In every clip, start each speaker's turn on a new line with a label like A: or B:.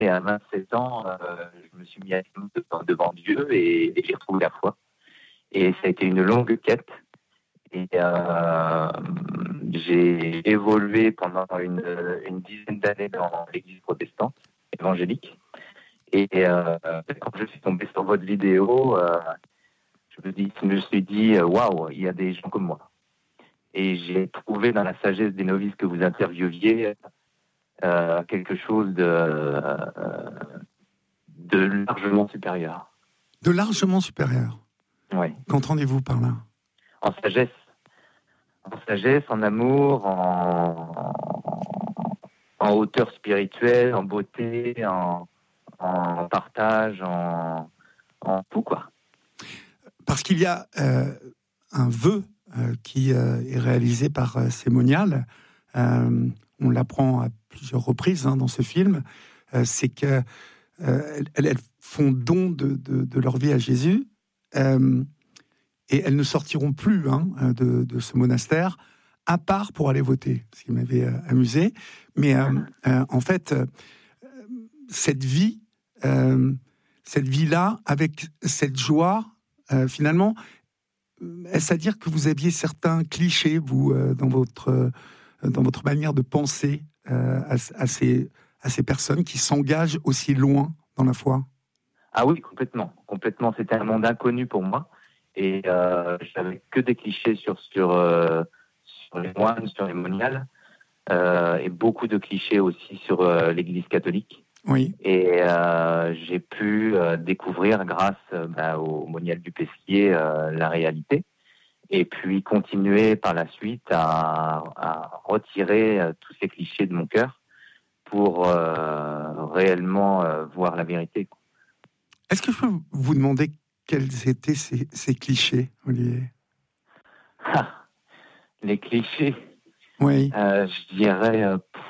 A: Et à 27 ans, je me suis mis à genoux devant Dieu et j'ai retrouvé la foi. Et ça a été une longue quête. Et j'ai évolué pendant une dizaine d'années dans l'église protestante évangélique. Et quand je suis tombé sur votre vidéo, je me suis dit, waouh, il y a des gens comme moi. Et j'ai trouvé dans la sagesse des novices que vous interviewiez quelque chose de largement supérieur.
B: De largement supérieur.
A: Oui.
B: Qu'entendez-vous par là?
A: En sagesse, en amour, en hauteur spirituelle, en beauté, en partage, en tout, quoi.
B: Parce qu'il y a un vœu qui est réalisé par Sémonial. On l'apprend à plusieurs reprises dans ce film. C'est qu'elles font don de leur vie à Jésus. Et elles ne sortiront plus de ce monastère, à part pour aller voter, ce qui m'avait amusé. Mais en fait, cette vie-là, avec cette joie, finalement, est-ce à dire que vous aviez certains clichés, vous, dans votre manière de penser à ces personnes qui s'engagent aussi loin dans la foi?
A: Ah oui, complètement. C'était un monde inconnu pour moi. Et j'avais que des clichés sur les moines, sur les moniales, et beaucoup de clichés aussi sur l'Église catholique.
B: Oui.
A: Et j'ai pu découvrir, grâce au monial du Pesquier, la réalité. Et puis continuer par la suite à retirer tous ces clichés de mon cœur pour réellement voir la vérité.
B: Est-ce que je peux vous demander quels étaient ces clichés, Olivier?
A: Les clichés.
B: Oui.
A: Je dirais.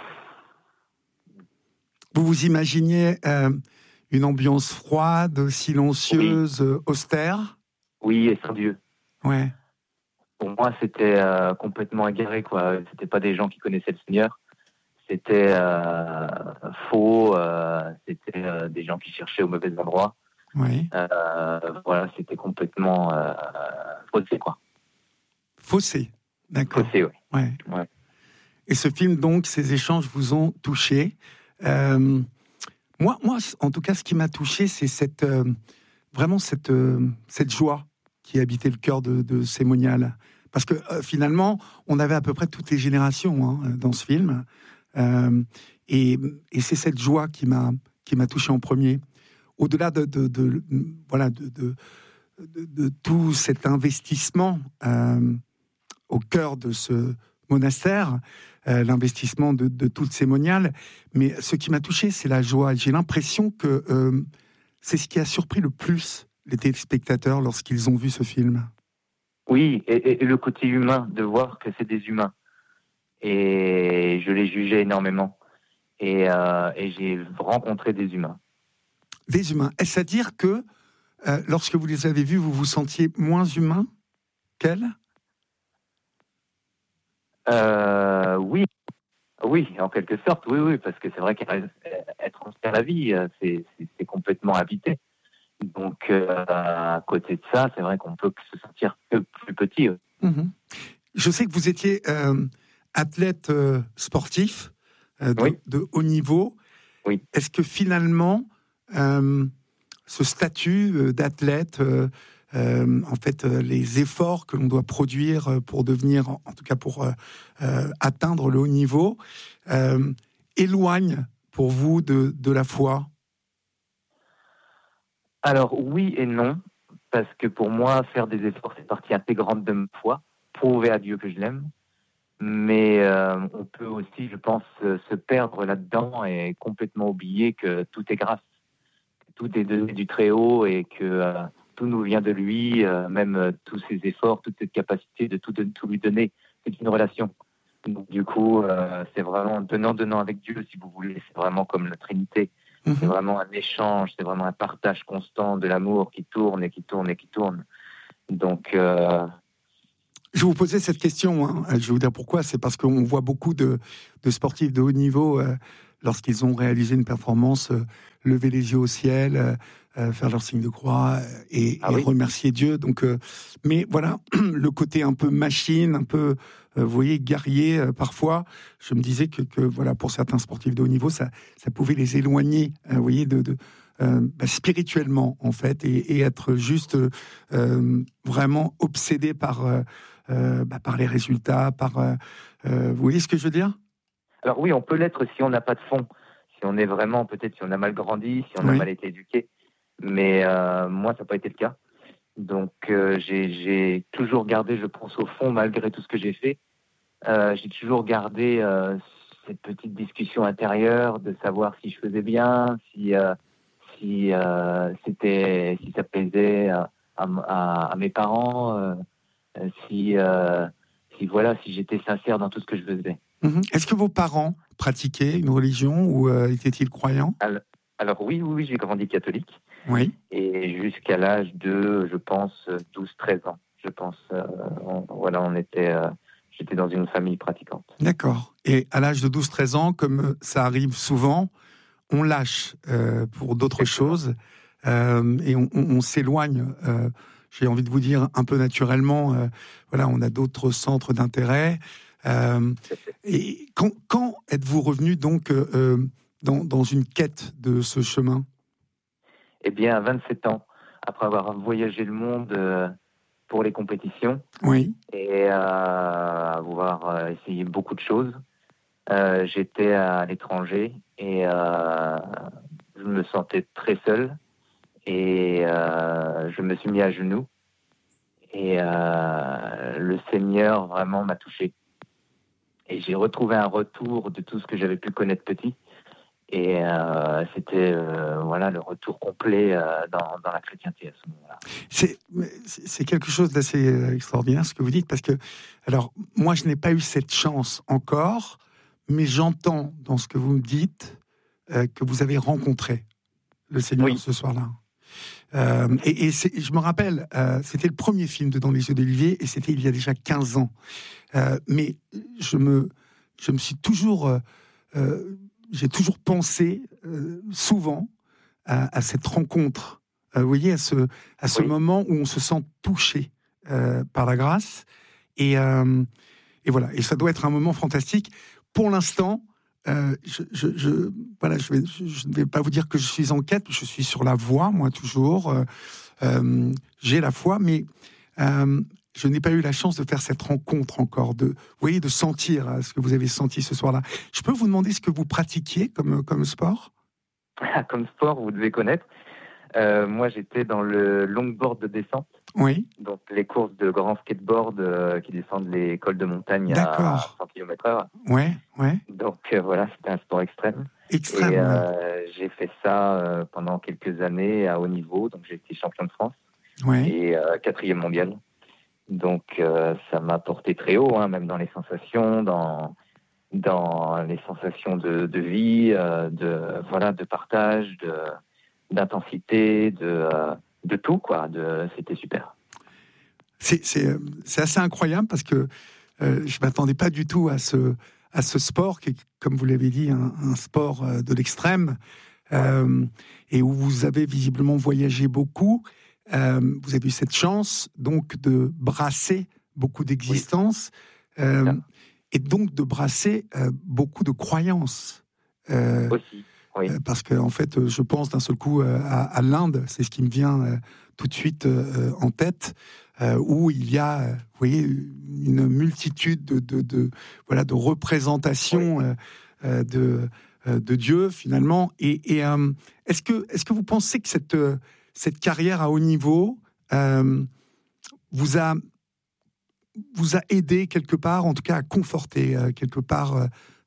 B: Vous vous imaginiez une ambiance froide, silencieuse, oui, austère?
A: Oui, et sans Dieu.
B: Ouais.
A: Pour moi, c'était complètement égaré, quoi. C'était pas des gens qui connaissaient le Seigneur. C'était faux. C'était des gens qui cherchaient au mauvais endroit.
B: Oui.
A: Voilà, c'était complètement faussé, quoi.
B: Faussé, d'accord.
A: Faussé, oui.
B: Ouais.
A: Ouais.
B: Et ce film, donc, ces échanges vous ont touché. Moi, en tout cas, ce qui m'a touché, c'est vraiment cette joie qui habitait le cœur de Sémonial. Parce que finalement, on avait à peu près toutes les générations dans ce film. Et c'est cette joie qui m'a touché en premier. Au-delà de tout cet investissement au cœur de ce monastère, l'investissement de toutes ces moniales, mais ce qui m'a touché, c'est la joie. J'ai l'impression que c'est ce qui a surpris le plus les téléspectateurs lorsqu'ils ont vu ce film.
A: Oui, et le côté humain, de voir que c'est des humains. Et je les jugeais énormément. Et j'ai rencontré des humains.
B: Des humains. Est-ce à dire que lorsque vous les avez vus, vous vous sentiez moins humain qu'elles?
A: Oui. Oui, en quelque sorte, oui, parce que c'est vrai qu'elle transfère la vie, c'est complètement habité. Donc, à côté de ça, c'est vrai qu'on peut se sentir que plus petit.
B: Mmh. Je sais que vous étiez athlète sportif
A: Oui.
B: de haut niveau.
A: Oui.
B: Est-ce que finalement, ce statut d'athlète, en fait, les efforts que l'on doit produire pour devenir, en tout cas pour atteindre le haut niveau, éloignent pour vous de la foi?
A: Alors, oui et non, parce que pour moi, faire des efforts, c'est partie intégrante de ma foi, prouver à Dieu que je l'aime. Mais on peut aussi, je pense, se perdre là-dedans et complètement oublier que tout est grâce. Tout est donné du Très-Haut et que tout nous vient de lui, même tous ses efforts, toute cette capacité de tout lui donner. C'est une relation. Donc, du coup, c'est vraiment donnant avec Dieu, si vous voulez. C'est vraiment comme la Trinité.
B: Mmh.
A: C'est vraiment un échange, c'est vraiment un partage constant de l'amour qui tourne et qui tourne et qui tourne. Donc...
B: Je vous posais cette question, je vais vous dire pourquoi. C'est parce qu'on voit beaucoup de sportifs de haut niveau lorsqu'ils ont réalisé une performance, lever les yeux au ciel, faire leur signe de croix et remercier Dieu. Donc, mais voilà, le côté un peu machine, un peu, vous voyez, guerrier parfois. Je me disais que voilà, pour certains sportifs de haut niveau, ça pouvait les éloigner, vous voyez, spirituellement en fait, et être juste vraiment obsédé par les résultats, vous voyez ce que je veux dire?
A: Alors oui, on peut l'être si on n'a pas de fond, si on est vraiment, peut-être si on a mal grandi, si on a mal été éduqué. Mais moi, ça n'a pas été le cas. Donc j'ai toujours gardé, je pense, au fond, malgré tout ce que j'ai fait, j'ai toujours gardé cette petite discussion intérieure de savoir si je faisais bien, si ça plaisait à mes parents, si voilà, si j'étais sincère dans tout ce que je faisais.
B: Est-ce que vos parents pratiquaient une religion ou étaient-ils croyants?
A: Alors oui, j'ai grandi catholique.
B: Oui.
A: Et jusqu'à l'âge de, je pense, 12-13 ans. Je pense, j'étais dans une famille pratiquante.
B: D'accord. Et à l'âge de 12-13 ans, comme ça arrive souvent, on lâche pour d'autres choses et on s'éloigne, j'ai envie de vous dire, un peu naturellement. On a d'autres centres d'intérêt. Et quand êtes-vous revenu donc dans une quête de ce chemin?
A: Eh bien, à 27 ans, après avoir voyagé le monde pour les compétitions,
B: oui,
A: et avoir essayé beaucoup de choses, j'étais à l'étranger et je me sentais très seul. Et je me suis mis à genoux et le Seigneur vraiment m'a touché. Et j'ai retrouvé un retour de tout ce que j'avais pu connaître petit. Et c'était le retour complet dans la chrétienté à ce moment-là.
B: C'est quelque chose d'assez extraordinaire ce que vous dites, parce que, alors, moi je n'ai pas eu cette chance encore, mais j'entends dans ce que vous me dites que vous avez rencontré le Seigneur ce soir-là. Je me rappelle, c'était le premier film de Dans les yeux d'Olivier, et c'était il y a déjà 15 ans. Mais je me suis toujours... j'ai toujours pensé, souvent, à cette rencontre. Vous voyez, à ce moment où on se sent touché par la grâce. Et voilà. Et ça doit être un moment fantastique. Pour l'instant, je ne vais pas vous dire que je suis en quête. Je suis sur la voie, moi, toujours. J'ai la foi, mais je n'ai pas eu la chance de faire cette rencontre encore, de sentir ce que vous avez senti ce soir-là. Je peux vous demander ce que vous pratiquiez comme sport?
A: Comme sport, vous devez connaître. Moi, j'étais dans le longboard de descente.
B: Oui.
A: Donc, les courses de grand skateboard qui descendent les cols de montagne à 100 km/h.
B: Ouais.
A: Donc, c'était un sport extrême.
B: Extrême.
A: Et j'ai fait ça pendant quelques années à haut niveau. Donc, j'ai été champion de France et 4e mondial. Donc, ça m'a porté très haut, même dans les sensations, dans les sensations de vie, de partage, d'intensité, de tout, quoi. C'était super.
B: C'est assez incroyable parce que je m'attendais pas du tout à ce sport qui est, comme vous l'avez dit, un sport de l'extrême, et où vous avez visiblement voyagé beaucoup. Vous avez eu cette chance donc de brasser beaucoup d'existences, et donc de brasser beaucoup de croyances.
A: Aussi. Oui.
B: Parce que en fait, je pense d'un seul coup à l'Inde, c'est ce qui me vient tout de suite en tête, où il y a, vous voyez, une multitude de représentations de Dieu finalement. Et est-ce que vous pensez que cette carrière à haut niveau vous a aidé quelque part, en tout cas à conforter quelque part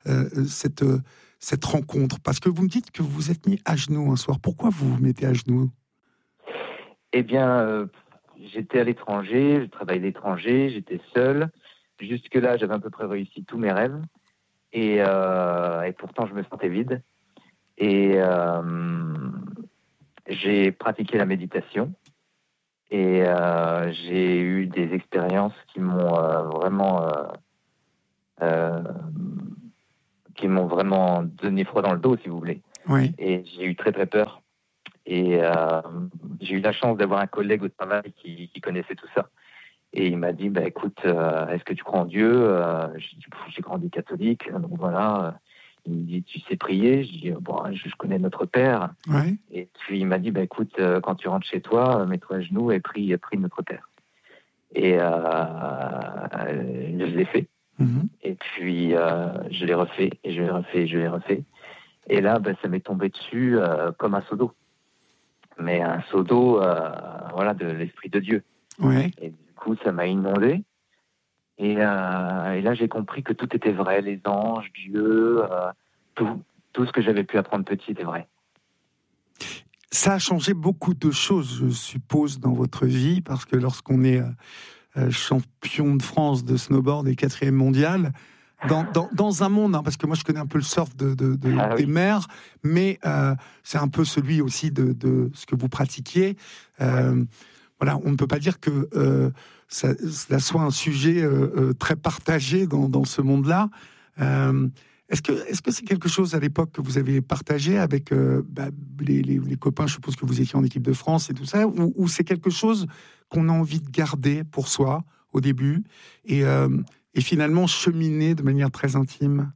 B: cette rencontre? Parce que vous me dites que vous vous êtes mis à genoux un soir. Pourquoi vous vous mettez à genoux?
A: Eh bien, j'étais à l'étranger, je travaillais à l'étranger, j'étais seul. Jusque-là, j'avais à peu près réussi tous mes rêves. Et pourtant, je me sentais vide. Et j'ai pratiqué la méditation. Et j'ai eu des expériences qui m'ont vraiment qui m'ont vraiment donné froid dans le dos, si vous voulez.
B: Oui.
A: Et j'ai eu très très peur. Et j'ai eu la chance d'avoir un collègue au travail qui connaissait tout ça. Et il m'a dit, bah, écoute, est-ce que tu crois en Dieu? J'ai dit, j'ai grandi catholique, donc voilà. Il me dit, tu sais prier? Je dis, bon, je connais notre Père.
B: Oui.
A: Et puis il m'a dit, bah, écoute, quand tu rentres chez toi, mets-toi à genoux et prie notre Père. Et je l'ai fait.
B: Mhm.
A: Et puis je l'ai refait, et je l'ai refait, et je l'ai refait. Et là, bah, ça m'est tombé dessus comme un seau d'eau. Mais un seau d'eau, voilà, de l'Esprit de Dieu.
B: Oui.
A: Et du coup, ça m'a inondé. Et là, j'ai compris que tout était vrai, les anges, Dieu, tout ce que j'avais pu apprendre petit était vrai.
B: Ça a changé beaucoup de choses, je suppose, dans votre vie, parce que lorsqu'on est champion de France de snowboard et 4e mondial, dans un monde, hein, parce que moi je connais un peu le surf des mers, mais c'est un peu celui aussi de ce que vous pratiquiez. Voilà, on ne peut pas dire que cela soit un sujet très partagé dans ce monde-là. Est-ce que c'est quelque chose à l'époque que vous avez partagé avec les copains? Je suppose que vous étiez en équipe de France et tout ça, ou c'est quelque chose qu'on a envie de garder pour soi au début et finalement cheminer de manière très intime?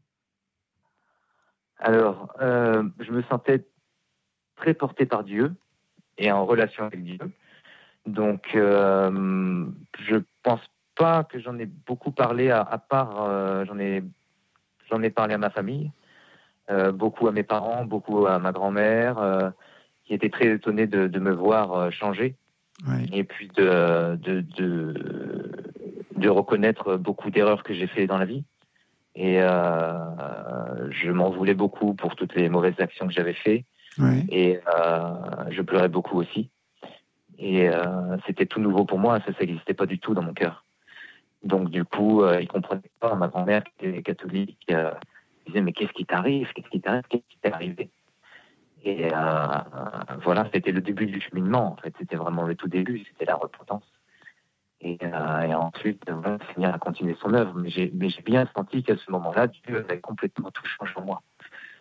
A: Alors, je me sentais très porté par Dieu et en relation avec Dieu. Donc, je pense pas que j'en ai beaucoup parlé, à part j'en ai parlé à ma famille, beaucoup à mes parents, beaucoup à ma grand-mère, qui était très étonnée de me voir changer,
B: Oui.
A: et puis de reconnaître beaucoup d'erreurs que j'ai fait dans la vie. Et je m'en voulais beaucoup pour toutes les mauvaises actions que j'avais faites.
B: Oui.
A: Et je pleurais beaucoup aussi. Et c'était tout nouveau pour moi, ça n'existait pas du tout dans mon cœur. Donc du coup, ils ne comprenaient pas. Ma grand-mère, qui était catholique, disait, mais qu'est-ce qui t'arrive? Qu'est-ce qui t'arrive? Qu'est-ce qui t'est arrivé? Et voilà, c'était le début du cheminement, en fait. C'était vraiment le tout début, c'était la repentance. Et ensuite, voilà, finir à continuer son œuvre. Mais j'ai bien senti qu'à ce moment-là, Dieu avait complètement tout changé en moi.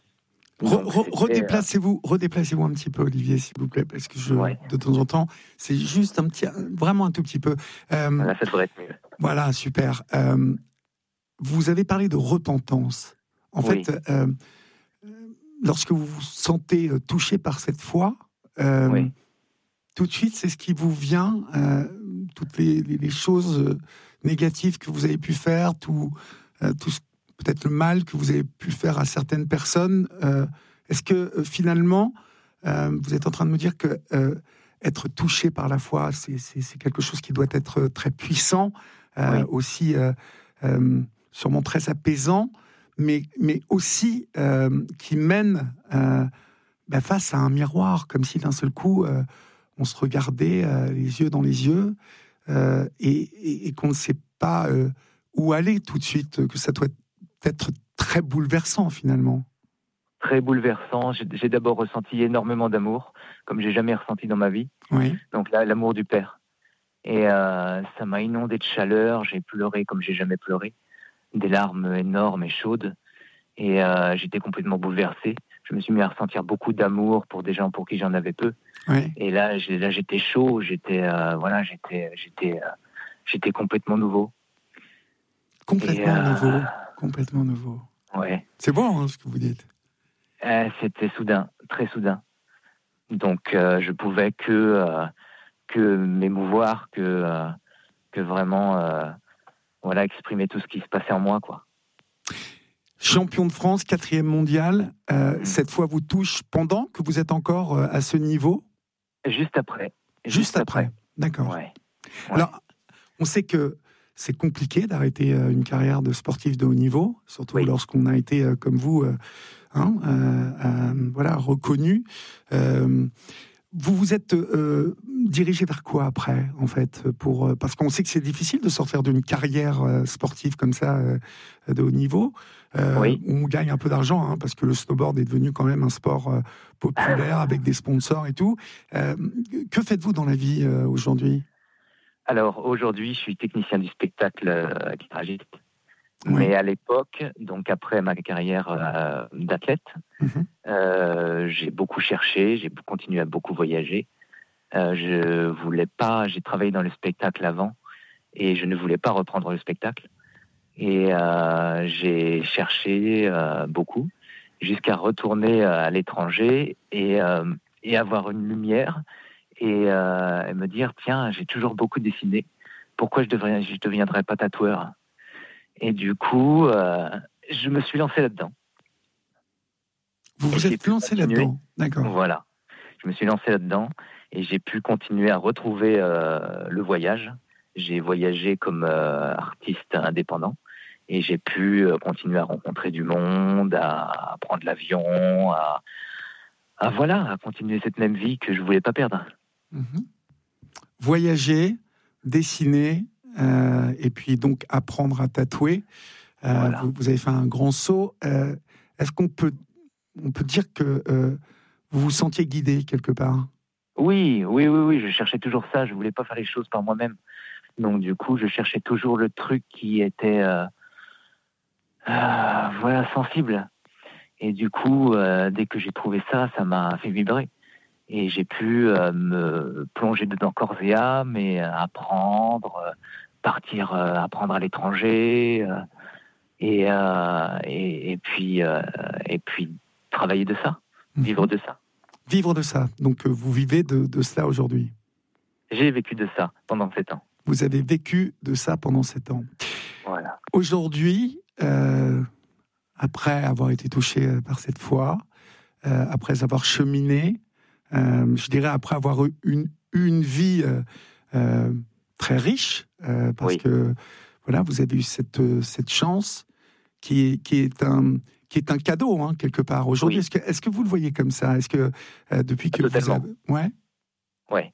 B: Redéplacez-vous un petit peu, Olivier, s'il vous plaît, parce que de temps en temps, c'est juste vraiment un tout petit peu.
A: Là, ça devrait être mieux.
B: Voilà, super. Vous avez parlé de repentance. En fait, lorsque vous vous sentez touché par cette foi, tout de suite, c'est ce qui vous vient, toutes les choses négatives que vous avez pu faire, tout peut-être le mal que vous avez pu faire à certaines personnes. Est-ce que finalement, vous êtes en train de me dire que être touché par la foi, c'est quelque chose qui doit être très puissant, aussi sûrement très apaisant, mais aussi qui mène face à un miroir, comme si d'un seul coup, on se regardait les yeux dans les yeux et qu'on ne sait pas où aller tout de suite, que ça doit être très bouleversant finalement.
A: Très bouleversant. J'ai d'abord ressenti énormément d'amour, comme j'ai jamais ressenti dans ma vie.
B: Oui.
A: Donc là, l'amour du Père. Et ça m'a inondé de chaleur. J'ai pleuré comme j'ai jamais pleuré, des larmes énormes et chaudes. Et j'étais complètement bouleversé. Je me suis mis à ressentir beaucoup d'amour pour des gens pour qui j'en avais peu.
B: Oui.
A: Et là, j'étais chaud. J'étais complètement nouveau.
B: Complètement nouveau.
A: Ouais.
B: C'est bon, ce que vous dites.
A: C'était soudain, très soudain. Donc, je pouvais que m'émouvoir, que vraiment, exprimer tout ce qui se passait en moi, quoi.
B: Champion de France, 4e mondial. Cette fois vous touche pendant que vous êtes encore à ce niveau?
A: Juste après.
B: Juste après. D'accord.
A: Ouais.
B: Alors, on sait que c'est compliqué d'arrêter une carrière de sportif de haut niveau, surtout lorsqu'on a été, comme vous, reconnu. Vous vous êtes dirigé vers quoi après, en fait, parce qu'on sait que c'est difficile de sortir d'une carrière sportive comme ça, de haut niveau. On gagne un peu d'argent, parce que le snowboard est devenu quand même un sport populaire avec des sponsors et tout. Que faites-vous dans la vie aujourd'hui?
A: Alors, aujourd'hui, je suis technicien du spectacle guitariste.
B: Oui.
A: Mais à l'époque, donc après ma carrière d'athlète, j'ai beaucoup cherché, j'ai continué à beaucoup voyager. Je voulais pas, j'ai travaillé dans le spectacle avant et je ne voulais pas reprendre le spectacle. Et j'ai cherché beaucoup jusqu'à retourner à l'étranger et avoir une lumière et me dire tiens, j'ai toujours beaucoup dessiné, pourquoi je deviendrais pas tatoueur? Et du coup, je me suis lancé là-dedans.
B: Vous
A: Et
B: vous
A: j'ai
B: êtes
A: pu
B: lancé
A: continuer.
B: là-dedans, d'accord.
A: Voilà. Je me suis lancé là-dedans et j'ai pu continuer à retrouver le voyage. J'ai voyagé comme artiste indépendant et j'ai pu continuer à rencontrer du monde, à prendre l'avion, à continuer cette même vie que je voulais pas perdre.
B: Voyager, dessiner, et puis donc apprendre à tatouer.
A: Voilà.
B: Vous avez fait un grand saut. Est-ce qu'on peut dire que vous vous sentiez guidé quelque part?
A: Oui, je cherchais toujours ça, je voulais pas faire les choses par moi-même. Donc du coup, je cherchais toujours le truc qui était sensible. Et du coup, dès que j'ai trouvé ça, ça m'a fait vibrer. Et j'ai pu me plonger dedans corps et âme et apprendre, partir apprendre à l'étranger et puis travailler de ça, vivre de ça.
B: Vivre de ça. Donc vous vivez de cela aujourd'hui.
A: J'ai vécu de ça pendant 7 ans.
B: Vous avez vécu de ça pendant 7 ans.
A: Voilà.
B: Aujourd'hui, après avoir été touché par cette foi, après avoir cheminé, je dirais après avoir eu une vie très riche, parce que voilà, vous avez eu cette chance qui est un cadeau, hein, quelque part. Aujourd'hui, est-ce que vous le voyez comme ça? Est-ce que depuis que
A: Totalement.
B: vous avez...
A: Ouais.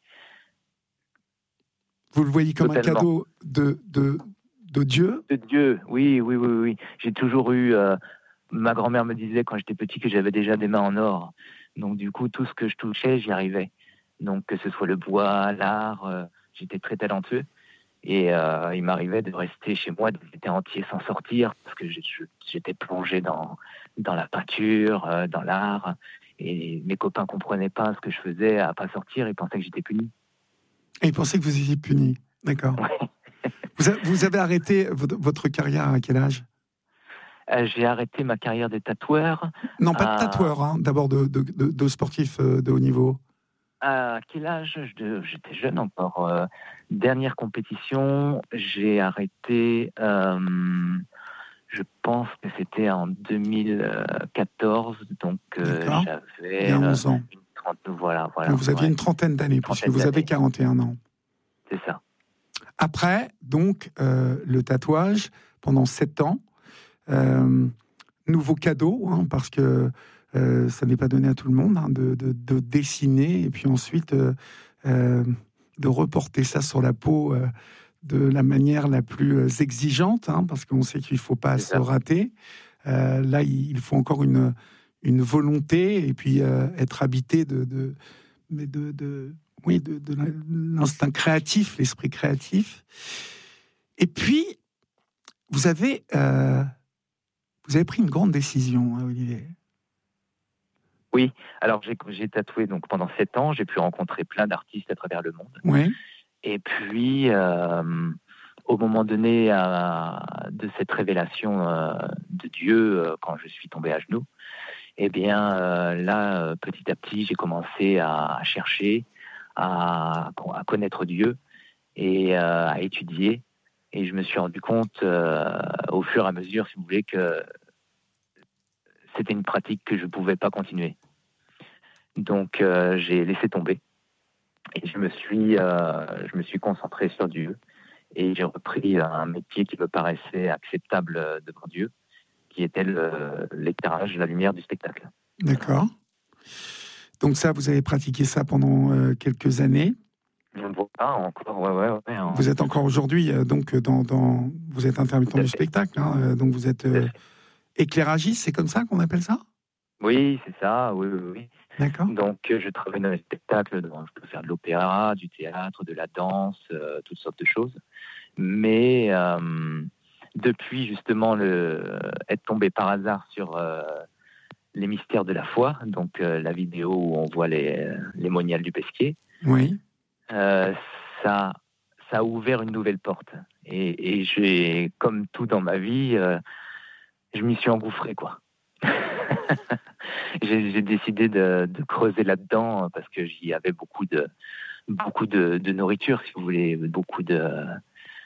B: Vous le voyez comme
A: Totalement.
B: un cadeau de Dieu?
A: De Dieu, oui. J'ai toujours eu... ma grand-mère me disait quand j'étais petit que j'avais déjà des mains en or. Donc du coup, tout ce que je touchais, j'y arrivais. Donc que ce soit le bois, l'art, j'étais très talentueux. Et il m'arrivait de rester chez moi des étés entiers sans sortir parce que j'étais plongé dans la peinture, dans l'art. Et mes copains comprenaient pas ce que je faisais à pas sortir. Ils pensaient que j'étais puni.
B: Et ils pensaient que vous étiez puni. D'accord.
A: Ouais.
B: Vous avez arrêté votre carrière à quel âge?
A: J'ai arrêté ma carrière de tatoueur.
B: Non, pas de tatoueur, hein, d'abord de sportif de haut niveau.
A: À quel âge? J'étais jeune encore. Dernière compétition, j'ai arrêté, je pense que c'était en 2014, donc j'avais
B: il y a 11 ans.
A: une trentaine, voilà.
B: Vous aviez une trentaine d'années, puisque vous avez 41 ans.
A: C'est ça.
B: Après, donc, le tatouage, pendant 7 ans, nouveau cadeau, hein, parce que ça n'est pas donné à tout le monde, hein, de dessiner, et puis ensuite de reporter ça sur la peau de la manière la plus exigeante, hein, parce qu'on sait qu'il ne faut pas se rater. Là, il faut encore une volonté, et puis être habité de l'instinct créatif, l'esprit créatif. Et puis, vous avez pris une grande décision, hein, Olivier.
A: Oui, alors j'ai tatoué donc pendant 7 ans, j'ai pu rencontrer plein d'artistes à travers le monde.
B: Oui.
A: Et puis, au moment donné de cette révélation de Dieu, quand je suis tombé à genoux, eh bien là, petit à petit, j'ai commencé à chercher, à connaître Dieu et à étudier. Et je me suis rendu compte au fur et à mesure, si vous voulez, que c'était une pratique que je ne pouvais pas continuer. Donc j'ai laissé tomber et je me suis concentré sur Dieu et j'ai repris un métier qui me paraissait acceptable devant Dieu, qui était l'éclairage, la lumière du spectacle.
B: D'accord. Donc ça, vous avez pratiqué ça pendant quelques années.
A: Encore, ouais.
B: Vous êtes encore aujourd'hui, donc vous êtes intermittent du spectacle, hein, donc vous êtes éclairagiste, c'est comme ça qu'on appelle ça?
A: Oui, c'est ça, oui.
B: D'accord.
A: Donc je travaille dans les spectacles, je peux faire de l'opéra, du théâtre, de la danse, toutes sortes de choses. Mais depuis justement être tombé par hasard sur les mystères de la foi, donc la vidéo où on voit les moniales du Pesquier,
B: Oui.
A: Ça a ouvert une nouvelle porte. Et j'ai, comme tout dans ma vie, je m'y suis engouffré, quoi. J'ai décidé de creuser là-dedans parce que j'y avais beaucoup de nourriture, si vous voulez, beaucoup de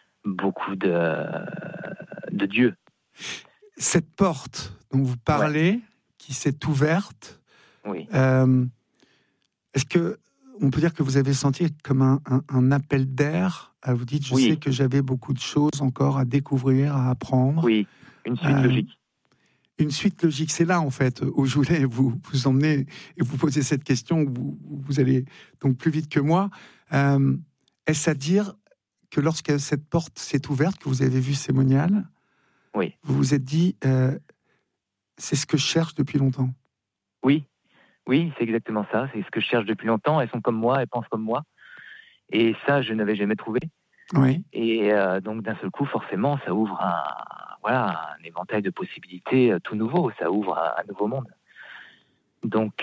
A: Dieu.
B: Cette porte dont vous parlez, qui s'est ouverte,
A: oui.
B: Est-ce que on peut dire que vous avez senti comme un appel d'air? Vous dites, je sais que j'avais beaucoup de choses encore à découvrir, à apprendre.
A: Oui, une suite logique.
B: Une suite logique, c'est là en fait où je voulais vous emmener et vous poser cette question. Vous allez donc plus vite que moi. Est-ce à dire que lorsque cette porte s'est ouverte, que vous avez vu ces moniales,
A: oui,
B: vous vous êtes dit, c'est ce que je cherche depuis longtemps?
A: Oui, c'est exactement ça. C'est ce que je cherche depuis longtemps. Elles sont comme moi, elles pensent comme moi. Et ça, je n'avais jamais trouvé.
B: Oui.
A: Et donc, d'un seul coup, forcément, ça ouvre un éventail de possibilités tout nouveau. Ça ouvre un nouveau monde. Donc,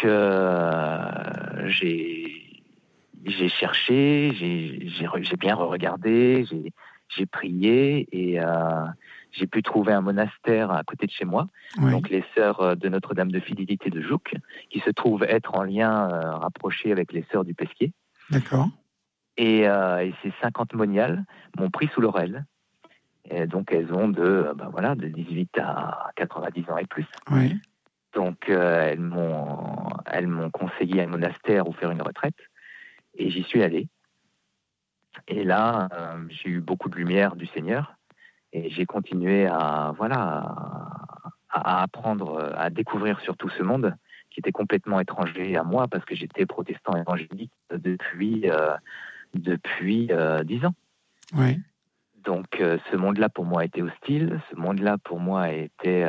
A: j'ai cherché, j'ai bien regardé, j'ai prié et j'ai pu trouver un monastère à côté de chez moi, donc les Sœurs de Notre-Dame de Fidélité de Jouques, qui se trouvent être en lien rapproché avec les Sœurs du Pesquier.
B: D'accord.
A: Et ces 50 moniales m'ont pris sous leur aile. Et donc elles ont de 18 à 90 ans et plus.
B: Oui.
A: Donc elles m'ont conseillé un monastère où faire une retraite. Et j'y suis allé. Et là, j'ai eu beaucoup de lumière du Seigneur. Et j'ai continué à apprendre, à découvrir surtout ce monde qui était complètement étranger à moi parce que j'étais protestant évangélique depuis 10 ans.
B: Oui.
A: Donc ce monde-là pour moi était hostile. Ce monde-là pour moi était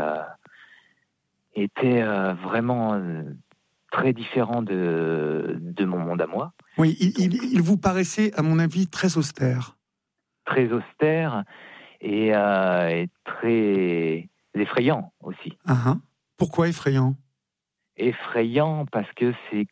A: vraiment très différent de mon monde à moi.
B: Oui, il vous paraissait, à mon avis, très austère.
A: Très austère et très effrayant aussi.
B: Uh-huh. Pourquoi effrayant?
A: Effrayant parce que c'est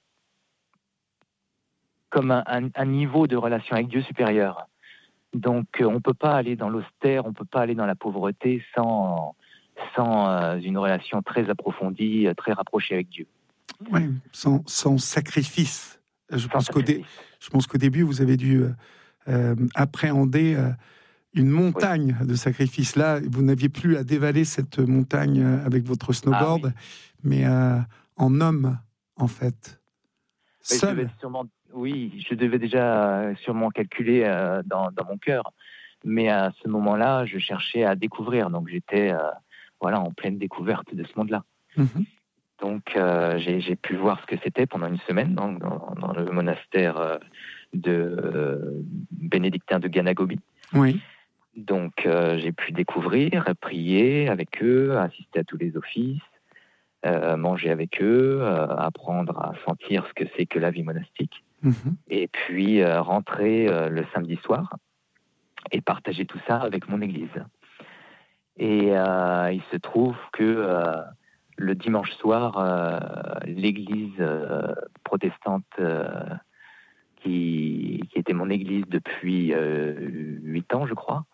A: comme un niveau de relation avec Dieu supérieur. Donc on ne peut pas aller dans l'austère, on ne peut pas aller dans la pauvreté sans une relation très approfondie, très rapprochée avec Dieu.
B: Oui, sans sacrifice. Je pense qu'au début, vous avez dû appréhender une montagne de sacrifices. Là, vous n'aviez plus à dévaler cette montagne avec votre snowboard, mais en homme, en fait. Seul.
A: Je devais déjà sûrement calculer dans mon cœur. Mais à ce moment-là, je cherchais à découvrir. Donc j'étais en pleine découverte de ce monde-là.
B: Mm-hmm.
A: Donc j'ai pu voir ce que c'était pendant une semaine dans le monastère de bénédictin de Ganagobi.
B: Oui.
A: Donc j'ai pu découvrir, prier avec eux, assister à tous les offices, manger avec eux, apprendre à sentir ce que c'est que la vie monastique.
B: Mm-hmm.
A: Et puis rentrer le samedi soir et partager tout ça avec mon église. Et il se trouve que le dimanche soir, l'église protestante qui était mon église depuis 8 ans, je crois,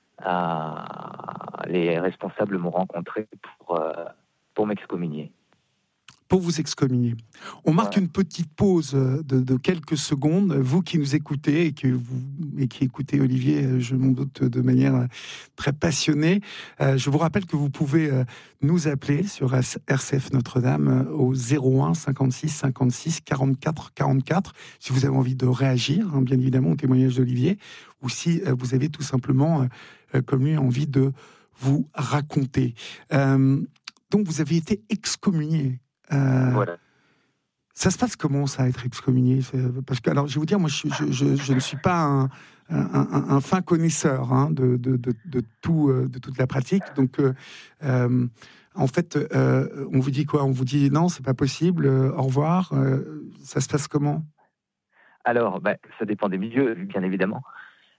A: les responsables m'ont rencontré pour m'excommunier.
B: Pour vous excommunier. On marque une petite pause de quelques secondes. Vous qui nous écoutez et qui écoutez Olivier, je m'en doute, de manière très passionnée, je vous rappelle que vous pouvez nous appeler sur RCF Notre-Dame au 01 56 56 44 44 si vous avez envie de réagir, bien évidemment, au témoignage d'Olivier, ou si vous avez tout simplement, comme lui, envie de vous raconter. Donc vous avez été excommunié.
A: Voilà.
B: Ça se passe comment, ça, être excommunié? Parce que, alors, je vais vous dire, moi, je ne suis pas un fin connaisseur de toute la pratique. Donc, en fait, on vous dit quoi? On vous dit non, c'est pas possible, au revoir. Ça se passe comment?
A: Alors, ça dépend des milieux, bien évidemment.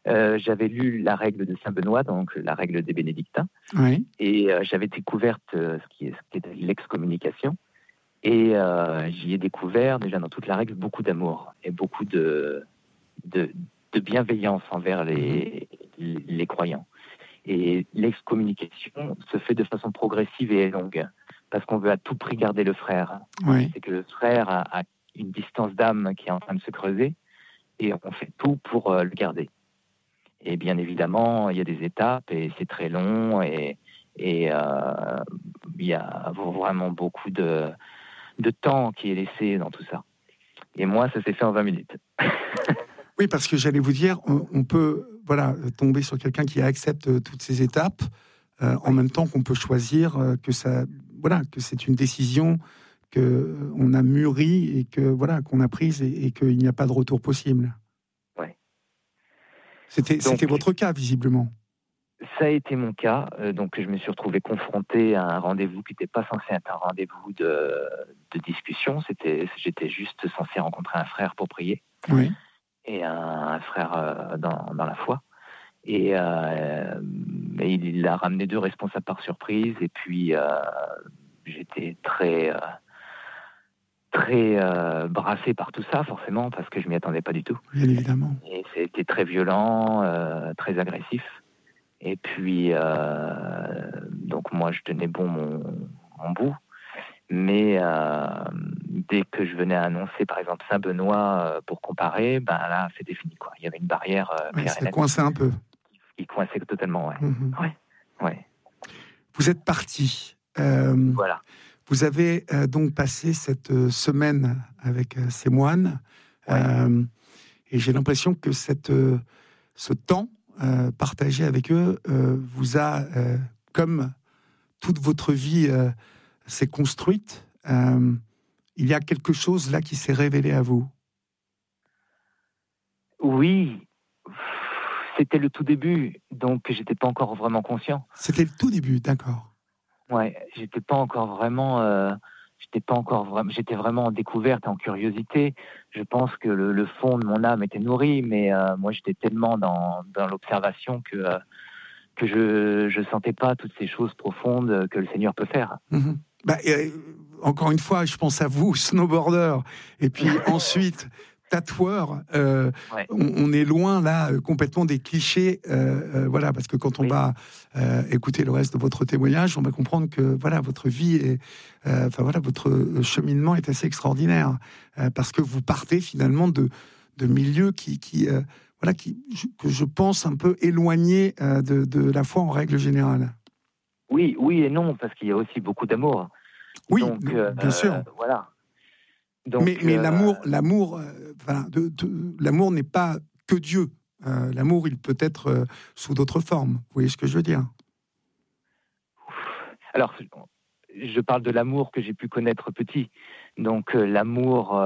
A: J'avais lu la règle de Saint-Benoît, donc la règle des bénédictins,
B: Oui.
A: et j'avais découvert ce qui était l'excommunication. Et j'y ai découvert, déjà dans toute la règle, beaucoup d'amour et beaucoup de bienveillance envers les croyants. Et l'excommunication se fait de façon progressive et longue, parce qu'on veut à tout prix garder le frère.
B: Oui.
A: C'est que le frère a une distance d'âme qui est en train de se creuser, et on fait tout pour le garder. Et bien évidemment, il y a des étapes, et c'est très long, et il y a vraiment beaucoup de temps qui est laissé dans tout ça. Et moi, ça s'est fait en 20 minutes.
B: Oui, parce que j'allais vous dire, on peut tomber sur quelqu'un qui accepte toutes ces étapes, en même temps qu'on peut choisir que c'est une décision qu'on a mûrie et qu'on a prise et qu'il n'y a pas de retour possible.
A: Ouais.
B: C'était votre cas, visiblement.
A: Ça a été mon cas. Donc, je me suis retrouvé confronté à un rendez-vous qui n'était pas censé être un rendez-vous de discussion. J'étais juste censé rencontrer un frère pour prier.
B: Oui.
A: Et un frère dans la foi. Et il a ramené 2 responsables par surprise. Et puis, j'étais très brassé par tout ça, forcément, parce que je ne m'y attendais pas du tout.
B: Bien évidemment.
A: Et c'était très violent, très agressif. Et puis, donc moi, je tenais bon mon bout. Mais dès que je venais à annoncer, par exemple, Saint-Benoît pour comparer, là, c'était fini, quoi. Il y avait une barrière
B: ça coinçait un peu.
A: Qui coinçait totalement, ouais.
B: Mm-hmm.
A: Ouais.
B: Vous êtes parti.
A: Voilà.
B: Vous avez donc passé cette semaine avec ces moines.
A: Ouais.
B: Et j'ai l'impression que ce temps partagé avec eux vous a, comme toute votre vie s'est construite, il y a quelque chose là qui s'est révélé à vous.
A: Oui, c'était le tout début, donc j'étais pas encore vraiment conscient.
B: C'était le tout début, d'accord.
A: Ouais, j'étais pas encore vraiment... J'étais vraiment en découverte, en curiosité. Je pense que le fond de mon âme était nourri, mais moi j'étais tellement dans l'observation que je sentais pas toutes ces choses profondes que le Seigneur peut faire.
B: Mm-hmm. Encore une fois, je pense à vous, snowboarder, et puis ensuite tatoueur.
A: Ouais.
B: On est loin là complètement des clichés, parce que quand on va écouter le reste de votre témoignage, on va comprendre que votre vie est, votre cheminement est assez extraordinaire, parce que vous partez finalement de milieux que je pense un peu éloignés de la foi en règle générale.
A: Oui et non, parce qu'il y a aussi beaucoup d'amour.
B: Oui,
A: donc,
B: bien sûr.
A: Voilà. Donc,
B: mais l'amour n'est pas que Dieu. L'amour, il peut être sous d'autres formes. Vous voyez ce que je veux dire ?
A: Alors, je parle de l'amour que j'ai pu connaître petit. Donc, l'amour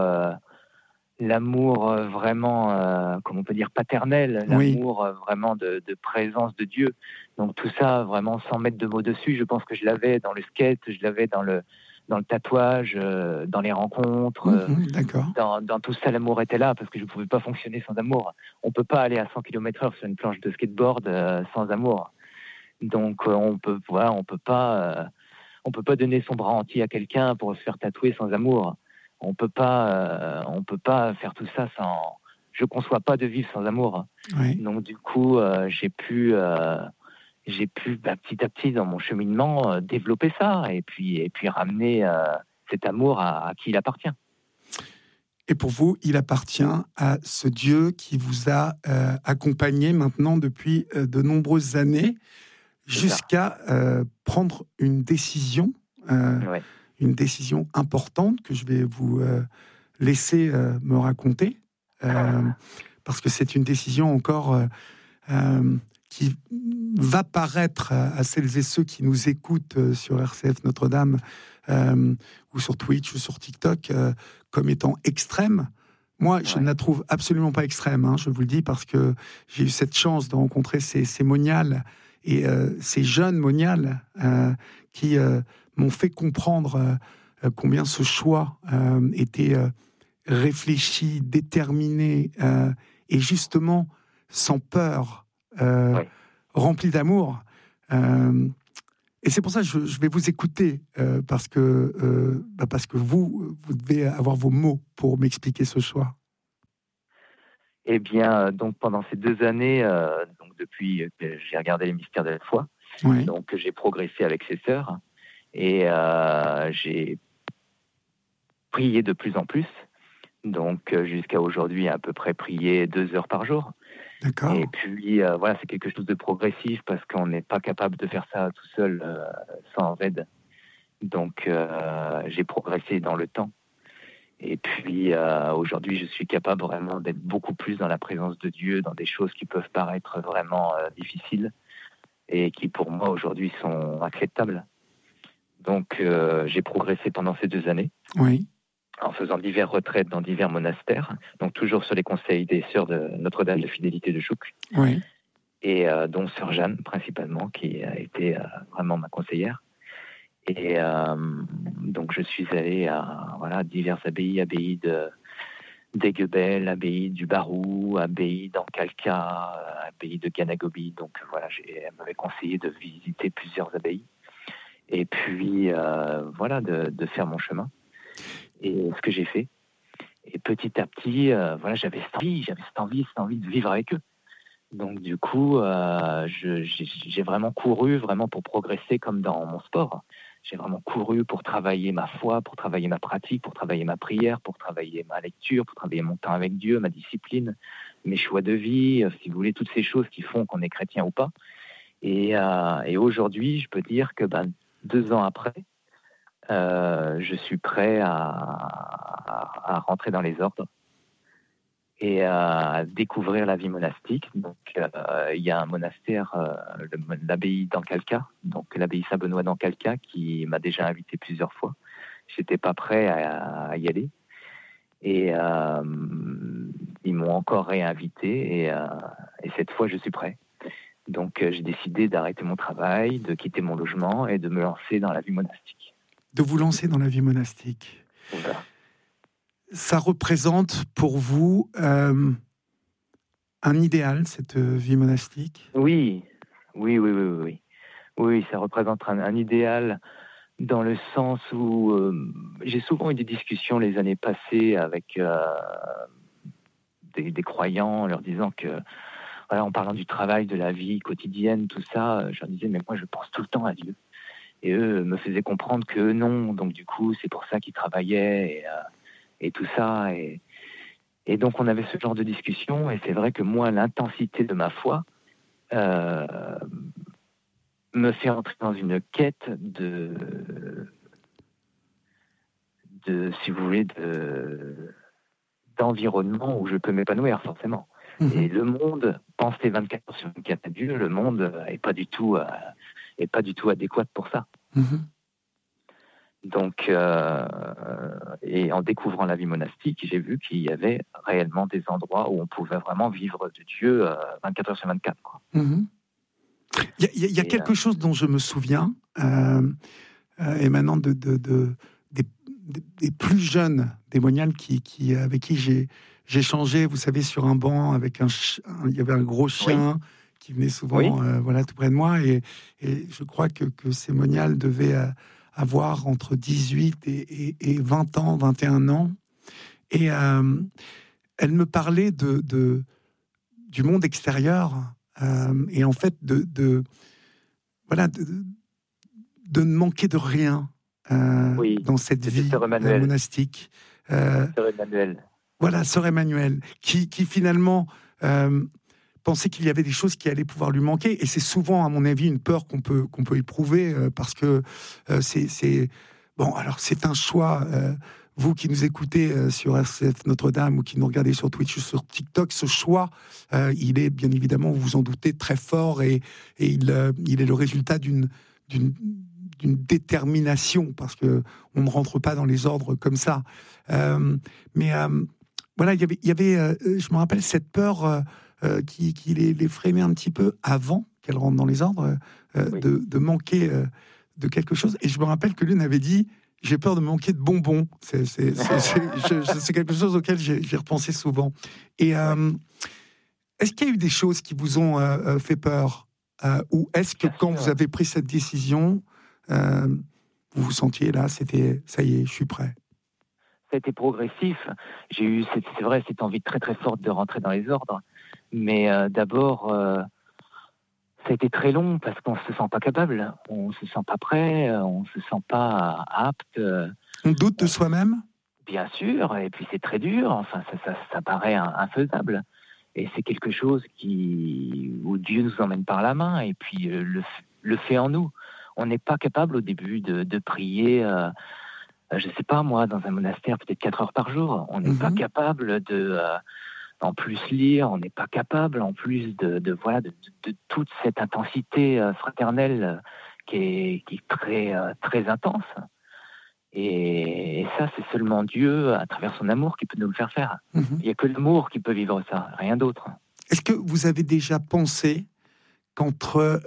A: vraiment, comment on peut dire, paternel, l'amour vraiment de présence de Dieu. Donc tout ça, vraiment, sans mettre de mots dessus, je pense que je l'avais dans le skate, je l'avais dans le tatouage, dans les rencontres,
B: d'accord.
A: Dans tout ça, l'amour était là, parce que je ne pouvais pas fonctionner sans amour. On ne peut pas aller à 100 km/h sur une planche de skateboard sans amour. Donc on peut pas donner son bras entier à quelqu'un pour se faire tatouer sans amour. On peut pas faire tout ça sans. Je conçois pas de vivre sans amour.
B: Oui.
A: Donc du coup, j'ai pu petit à petit dans mon cheminement développer ça et puis ramener cet amour à qui il appartient.
B: Et pour vous, il appartient à ce Dieu qui vous a accompagné maintenant depuis de nombreuses années, jusqu'à prendre une décision. Une décision importante que je vais vous laisser me raconter, parce que c'est une décision encore qui va paraître à celles et ceux qui nous écoutent sur RCF Notre-Dame ou sur Twitch ou sur TikTok comme étant extrême. Moi, je ne la trouve absolument pas extrême, je vous le dis, parce que j'ai eu cette chance de rencontrer ces moniales et ces jeunes moniales qui m'ont fait comprendre combien ce choix était réfléchi, déterminé, et justement sans peur,
A: Oui.
B: rempli d'amour. Et c'est pour ça que je vais vous écouter, parce que vous devez avoir vos mots pour m'expliquer ce choix.
A: Eh bien, donc pendant ces 2 années, donc depuis que j'ai regardé les mystères de la foi,
B: Oui,
A: donc j'ai progressé avec ces sœurs et j'ai prié de plus en plus. Donc jusqu'à aujourd'hui, à peu près prier 2 heures par jour.
B: d'accord.
A: Et puis voilà, c'est quelque chose de progressif parce qu'on n'est pas capable de faire ça tout seul sans aide. Donc j'ai progressé dans le temps. Et puis aujourd'hui, je suis capable vraiment d'être beaucoup plus dans la présence de Dieu, dans des choses qui peuvent paraître vraiment difficiles et qui pour moi aujourd'hui sont acceptables. Donc j'ai progressé pendant ces 2 années
B: Oui,
A: en faisant diverses retraites dans divers monastères, donc toujours sur les conseils des sœurs de Notre-Dame de Fidélité de Chouc,
B: oui,
A: et dont sœur Jeanne principalement, qui a été vraiment ma conseillère. Et donc je suis allé à diverses abbayes, d'Aiguebel, abbaye du Barou, abbaye d'Ancalca, abbaye de Ganagobi. Donc voilà, elle m'avait conseillé de visiter plusieurs abbayes et puis de faire mon chemin. Et ce que j'ai fait. Et petit à petit, j'avais cette envie de vivre avec eux. Donc du coup, j'ai vraiment couru vraiment pour progresser comme dans mon sport. J'ai vraiment couru pour travailler ma foi, pour travailler ma pratique, pour travailler ma prière, pour travailler ma lecture, pour travailler mon temps avec Dieu, ma discipline, mes choix de vie, si vous voulez, toutes ces choses qui font qu'on est chrétien ou pas. Et aujourd'hui, je peux dire que 2 ans après, je suis prêt à rentrer dans les ordres et à découvrir la vie monastique. Donc, il y a un monastère, l'abbaye d'Ancalca, donc l'abbaye Saint-Benoît d'Ancalca, qui m'a déjà invité plusieurs fois. J'étais pas prêt à y aller. Et ils m'ont encore réinvité et cette fois, je suis prêt. Donc, j'ai décidé d'arrêter mon travail, de quitter mon logement et de me lancer dans la vie monastique.
B: De vous lancer dans la vie monastique.
A: Voilà.
B: Ça représente pour vous un idéal, cette vie monastique?
A: Oui, oui, oui, oui, oui, oui. Oui, ça représente un idéal dans le sens où j'ai souvent eu des discussions les années passées avec des croyants, en leur disant que, voilà, en parlant du travail, de la vie quotidienne, tout ça, je leur disais, mais moi, je pense tout le temps à Dieu. Et eux me faisaient comprendre que non, donc du coup, c'est pour ça qu'ils travaillaient et tout ça. Et donc, on avait ce genre de discussion, et c'est vrai que moi, l'intensité de ma foi me fait entrer dans une quête si vous voulez, d'environnement où je peux m'épanouir, forcément.
B: Mmh.
A: Et le monde, penser 24 heures sur 24 à Dieu, le monde n'est pas du tout adéquat pour ça.
B: Mmh.
A: Donc, et en découvrant la vie monastique, j'ai vu qu'il y avait réellement des endroits où on pouvait vraiment vivre de Dieu 24 heures sur 24. Quoi.
B: Mmh. Il y a quelque chose dont je me souviens, émanant des plus jeunes démoniales avec qui j'ai changé, vous savez, sur un banc avec il y avait un gros chien qui venait souvent, tout près de moi, et je crois que ces moniales devaient avoir entre 18 et 20 ans, 21 ans, et elle me parlait du monde extérieur, et en fait de ne manquer de rien dans cette vie monastique.
A: Sœur Emmanuel.
B: Voilà, sœur Emmanuel, qui finalement pensait qu'il y avait des choses qui allaient pouvoir lui manquer. Et c'est souvent, à mon avis, une peur qu'on peut éprouver, parce que c'est... Bon, alors c'est un choix... vous qui nous écoutez sur RCF Notre-Dame ou qui nous regardez sur Twitch ou sur TikTok, ce choix, il est bien évidemment, vous vous en doutez, très fort, et il est le résultat d'une détermination, parce que on ne rentre pas dans les ordres comme ça. Mais voilà, il y avait je me rappelle cette peur qui les freinait un petit peu avant qu'elle rentre dans les ordres, de manquer de quelque chose. Et je me rappelle que l'une avait dit: j'ai peur de manquer de bonbons. C'est quelque chose auquel j'ai repensé souvent. Et Est-ce qu'il y a eu des choses qui vous ont fait peur ou est-ce que quand vous avez pris cette décision, vous vous sentiez là, c'était ça y est, je suis prêt?
A: Ça a été progressif. J'ai eu, c'est vrai, cette envie très très forte de rentrer dans les ordres. Mais d'abord, ça a été très long parce qu'on se sent pas capable, on se sent pas prêt, on se sent pas apte.
B: On doute de soi-même?
A: Bien sûr, et puis c'est très dur. Enfin, ça paraît infaisable. Et c'est quelque chose où Dieu nous emmène par la main et puis le fait en nous. On n'est pas capable au début de prier. Je sais pas moi, dans un monastère, peut-être 4 heures par jour. On n'est pas capable en plus lire, on n'est pas capable en plus de toute cette intensité fraternelle qui est très, très intense. Et ça, c'est seulement Dieu, à travers son amour, qui peut nous le faire faire. Il n'y a que l'amour qui peut vivre ça, rien d'autre.
B: Est-ce que vous avez déjà pensé qu'entre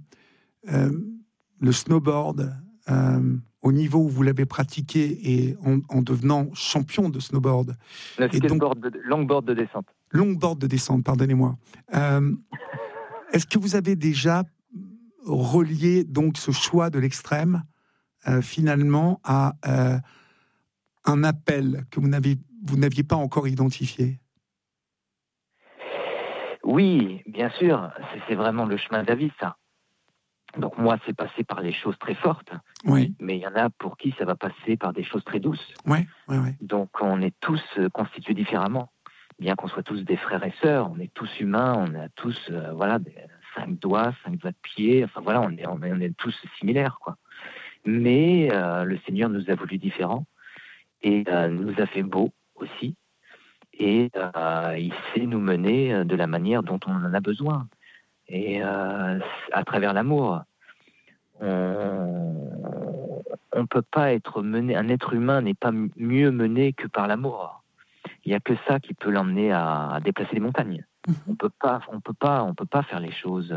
B: le snowboard, au niveau où vous l'avez pratiqué et en devenant champion de snowboard.
A: Longboard de descente.
B: Longboard de descente, pardonnez-moi. Est-ce que vous avez déjà relié donc ce choix de l'extrême finalement à un appel que vous n'aviez pas encore identifié?
A: Oui, bien sûr. C'est vraiment le chemin de la vie, ça. Donc moi, c'est passé par les choses très fortes,
B: oui.
A: Mais il y en a pour qui ça va passer par des choses très douces.
B: Oui.
A: Donc on est tous constitués différemment. Bien qu'on soit tous des frères et sœurs, on est tous humains, on a tous 5 doigts de pied, enfin voilà, on est tous similaires, quoi. Mais le Seigneur nous a voulu différents et nous a fait beaux aussi. Et il sait nous mener de la manière dont on en a besoin. Et à travers l'amour, on peut pas être mené. Un être humain n'est pas mieux mené que par l'amour. Il y a que ça qui peut l'emmener à déplacer les montagnes. On peut pas faire les choses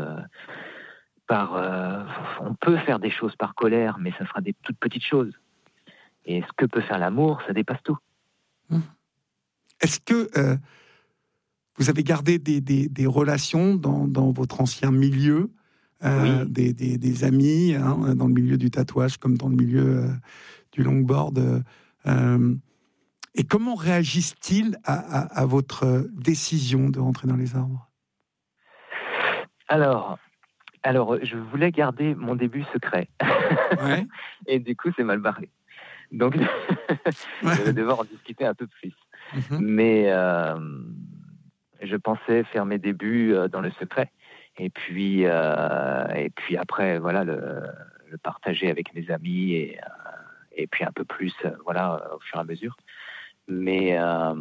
A: on peut faire des choses par colère, mais ça sera des toutes petites choses. Et ce que peut faire l'amour, ça dépasse tout.
B: Est-ce que vous avez gardé des relations dans votre ancien milieu,
A: oui.
B: des amis, hein, dans le milieu du tatouage comme dans le milieu du longboard et comment réagissent-ils à votre décision de rentrer dans les arbres?
A: Alors, je voulais garder mon début secret.
B: Ouais.
A: Et du coup, c'est mal barré. Donc, je vais devoir en discuter un peu plus. Mais je pensais faire mes débuts dans le secret. Et puis après, voilà, le partager avec mes amis et puis un peu plus, au fur et à mesure. Mais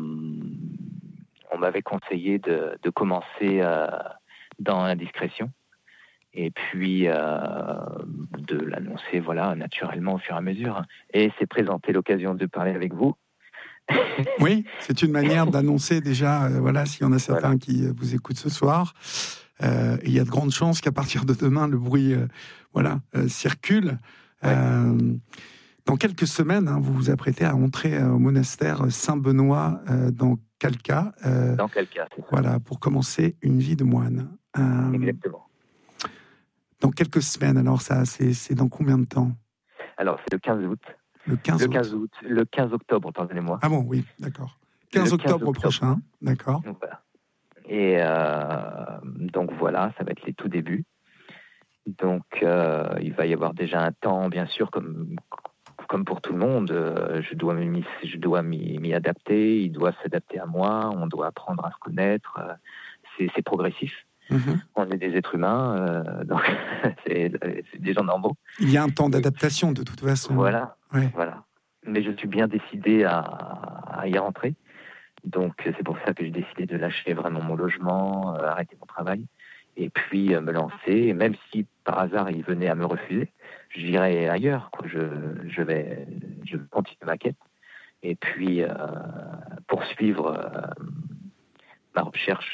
A: on m'avait conseillé de commencer dans la discrétion et puis de l'annoncer naturellement au fur et à mesure. Et c'est présenté l'occasion de parler avec vous.
B: Oui, c'est une manière d'annoncer déjà, s'il y en a certains qui vous écoutent ce soir. Il y a de grandes chances qu'à partir de demain, le bruit circule. Ouais. Dans quelques semaines, vous vous apprêtez à entrer au monastère Saint-Benoît dans Kalka.
A: Dans Kalka, c'est ça.
B: Voilà, pour commencer une vie de moine.
A: Exactement.
B: Dans quelques semaines, alors ça, c'est dans combien de temps?
A: Alors, c'est le 15 août.
B: Le
A: 15 octobre, pardonnez-moi.
B: Ah bon, oui, d'accord. 15 octobre prochain, d'accord.
A: Donc, voilà. Et donc voilà, ça va être les tout débuts. Donc il va y avoir déjà un temps, bien sûr, comme pour tout le monde. Je dois m'y adapter, il doit s'adapter à moi, on doit apprendre à se connaître. C'est progressif. On est des êtres humains, donc c'est des gens normaux.
B: Il y a un temps d'adaptation de toute façon.
A: Voilà. Mais je suis bien décidé à y rentrer. Donc c'est pour ça que j'ai décidé de lâcher vraiment mon logement, arrêter mon travail, et puis me lancer. Et même si par hasard il venait à me refuser, j'irai ailleurs. Je vais continuer ma quête, et puis poursuivre ma recherche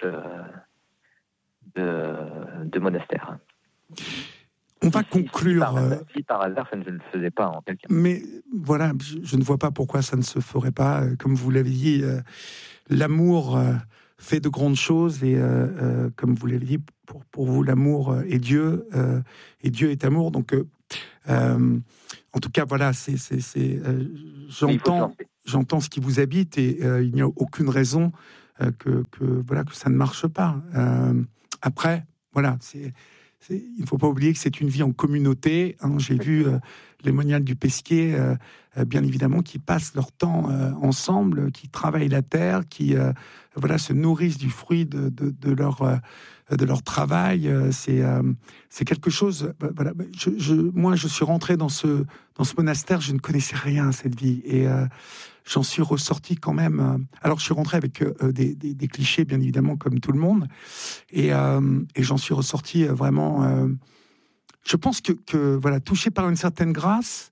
A: de monastère.
B: On va conclure.
A: Si par hasard ça ne le faisait pas en tel cas.
B: Mais voilà, je ne vois pas pourquoi ça ne se ferait pas. Comme vous l'avez dit, l'amour fait de grandes choses et comme vous l'avez dit, pour vous l'amour est Dieu et Dieu est amour. Donc en tout cas voilà, j'entends ce qui vous habite et il n'y a aucune raison que ça ne marche pas. Après voilà, il ne faut pas oublier que c'est une vie en communauté. Hein. J'ai vu les moniales du Pesquier, bien évidemment, qui passent leur temps ensemble, qui travaillent la terre, qui se nourrissent du fruit de leur travail. C'est quelque chose. Voilà. Moi, je suis rentré dans ce monastère, je ne connaissais rien à cette vie et j'en suis ressorti quand même. Alors, je suis rentré avec des clichés, bien évidemment, comme tout le monde, et j'en suis ressorti vraiment. Je pense que voilà, touché par une certaine grâce,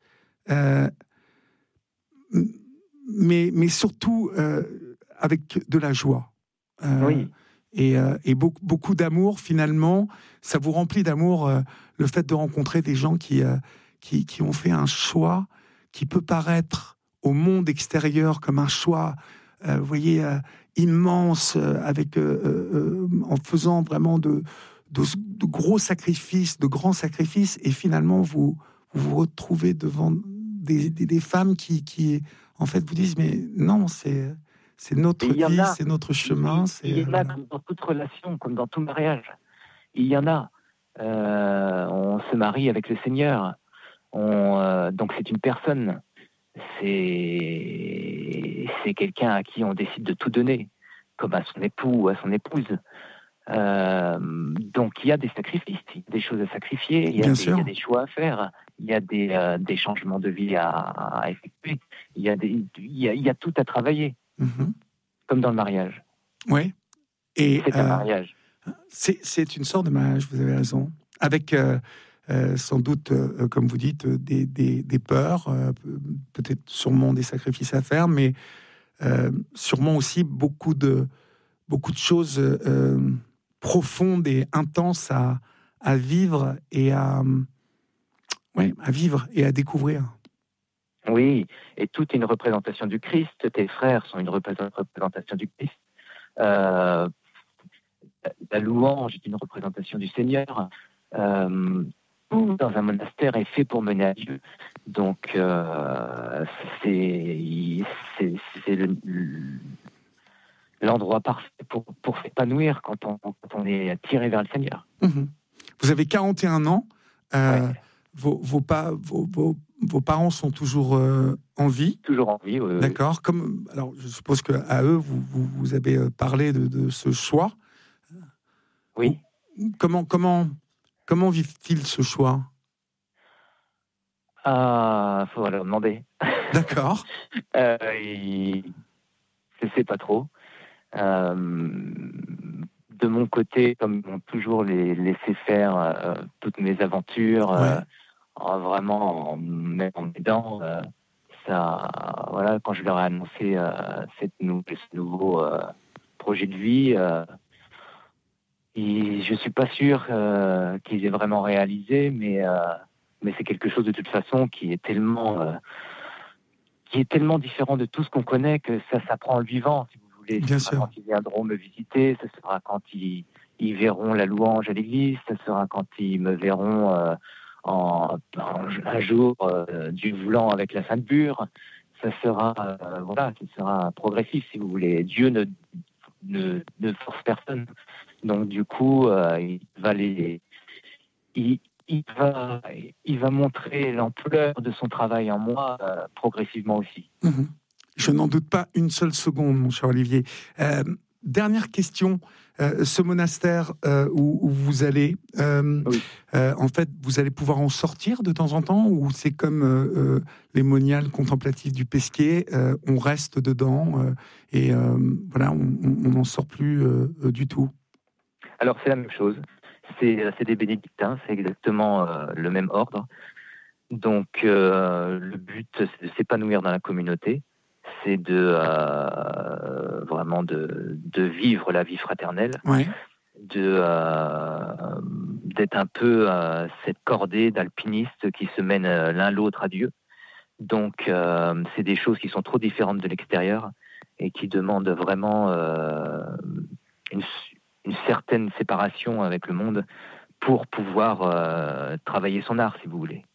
B: mais surtout avec de la joie.
A: Oui.
B: Et beaucoup d'amour, finalement. Ça vous remplit d'amour, le fait de rencontrer des gens qui ont fait un choix qui peut paraître au monde extérieur comme un choix, vous voyez, immense, en faisant vraiment de gros sacrifices, de grands sacrifices, et finalement vous retrouvez devant des femmes qui en fait vous disent mais non, c'est notre vie, c'est notre chemin.
A: Il y en a comme dans toute relation, comme dans tout mariage. Il y en a. On se marie avec le Seigneur. Donc c'est une personne. C'est quelqu'un à qui on décide de tout donner, comme à son époux ou à son épouse. Donc il y a des sacrifices, il y a des choses à sacrifier, il y a des choix à faire, il y a des changements de vie à effectuer, il y a tout à travailler, comme dans le mariage.
B: Oui. Et
A: c'est un mariage.
B: C'est une sorte de mariage, vous avez raison, avec sans doute, comme vous dites, des peurs, peut-être sûrement des sacrifices à faire, mais sûrement aussi beaucoup de choses profondes et intenses à vivre et à vivre et à découvrir.
A: Oui, et tout est une représentation du Christ. Tes frères sont une représentation du Christ. La louange est une représentation du Seigneur. Tout dans un monastère est fait pour mener à Dieu. Donc, c'est l'endroit parfait pour s'épanouir quand on est tiré vers le Seigneur.
B: Vous avez 41 ans.
A: Ouais.
B: Vos parents sont toujours en vie.
A: Toujours en vie, oui.
B: D'accord. Alors, je suppose qu'à eux, vous avez parlé de ce choix.
A: Oui.
B: Comment vivent-ils ce choix ?
A: Faut leur demander.
B: D'accord.
A: Je sais pas trop. De mon côté, comme ils m'ont toujours laissé faire toutes mes aventures, vraiment en m'aidant, quand je leur ai annoncé ce nouveau projet de vie, je suis pas sûr qu'ils aient vraiment réalisé, mais c'est quelque chose de toute façon qui est tellement différent de tout ce qu'on connaît que ça s'apprend en le vivant, si vous voulez.
B: Bien sûr.
A: Quand ils viendront me visiter, ce sera quand ils verront la louange à l'église, ce sera quand ils me verront un jour Dieu voulant avec la Sainte Bure. Ça sera progressif, si vous voulez. Dieu ne force personne. Donc du coup, il va montrer l'ampleur de son travail en moi progressivement aussi.
B: Je n'en doute pas une seule seconde, mon cher Olivier. Dernière question. Ce monastère où vous allez,
A: Oui.
B: en fait, vous allez pouvoir en sortir de temps en temps, ou c'est comme les moniales contemplatives du Pesquier, on reste dedans et voilà, on n'en sort plus du tout.
A: Alors c'est la même chose. C'est des bénédictins, c'est exactement le même ordre. Donc le but, c'est de s'épanouir dans la communauté, c'est vraiment de vivre la vie fraternelle, d'être un peu cette cordée d'alpinistes qui se mènent l'un l'autre à Dieu. Donc c'est des choses qui sont trop différentes de l'extérieur et qui demandent vraiment certaine séparation avec le monde pour pouvoir travailler son art, si vous voulez.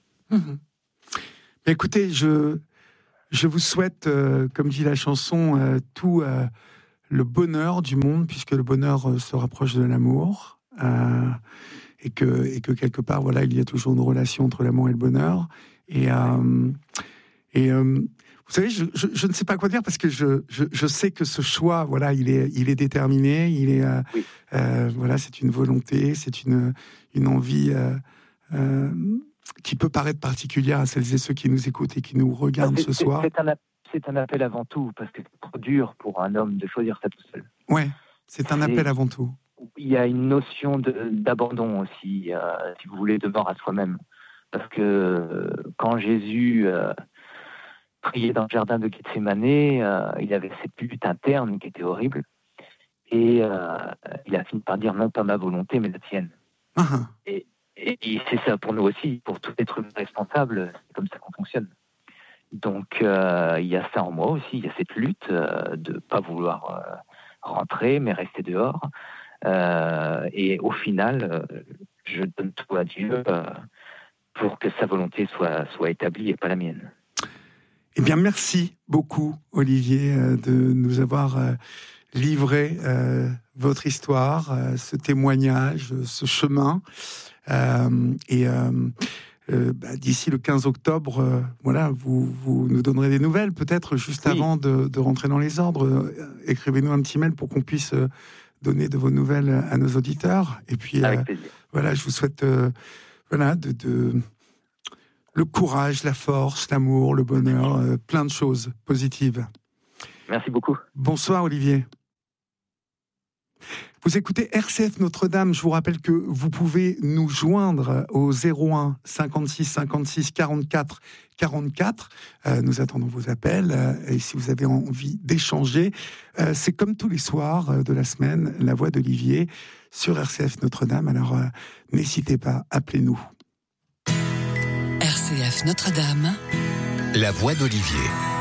B: Écoutez, je vous souhaite, comme dit la chanson, tout le bonheur du monde, puisque le bonheur se rapproche de l'amour, et que quelque part, voilà, il y a toujours une relation entre l'amour et le bonheur. Et vous savez, je ne sais pas quoi dire, parce que je sais que ce choix, voilà, il est déterminé, oui. Voilà, c'est une volonté, c'est une envie qui peut paraître particulière à celles et ceux qui nous écoutent et qui nous regardent ce soir.
A: C'est un appel avant tout, parce que c'est trop dur pour un homme de choisir ça tout seul.
B: Ouais, c'est un appel avant tout.
A: Il y a une notion d'abandon aussi, si vous voulez, de mort à soi-même. Parce que quand Jésus priait dans le jardin de Gethsémane, il avait cette lutte interne qui était horrible. Et il a fini par dire non pas ma volonté, mais la tienne. Et c'est ça pour nous aussi, pour tout être humain responsable, c'est comme ça qu'on fonctionne. Donc il y a ça en moi aussi, il y a cette lutte de ne pas vouloir rentrer, mais rester dehors. Et au final, je donne tout à Dieu pour que sa volonté soit établie et pas la mienne.
B: Eh bien, merci beaucoup, Olivier, de nous avoir livré votre histoire, ce témoignage, ce chemin. D'ici le 15 octobre, voilà, vous nous donnerez des nouvelles, peut-être juste avant de rentrer dans les ordres. Écrivez-nous un petit mail pour qu'on puisse donner de vos nouvelles à nos auditeurs. Et puis,
A: avec plaisir.
B: Voilà, je vous souhaite le courage, la force, l'amour, le bonheur, plein de choses positives.
A: Merci beaucoup.
B: Bonsoir, Olivier. Vous écoutez RCF Notre-Dame. Je vous rappelle que vous pouvez nous joindre au 01 56 56 44 44. Nous attendons vos appels. Et si vous avez envie d'échanger, c'est comme tous les soirs de la semaine, la voix d'Olivier sur RCF Notre-Dame. Alors, n'hésitez pas, appelez-nous.
C: RCF Notre-Dame.
D: La voix d'Olivier.